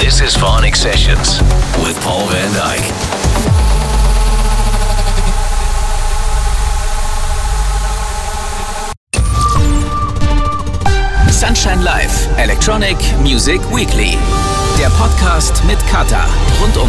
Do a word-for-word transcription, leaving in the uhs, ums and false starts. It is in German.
This is Phonic Sessions with Paul van Dyk. Sunshine Live, Electronic Music Weekly. Der Podcast mit Kata rund um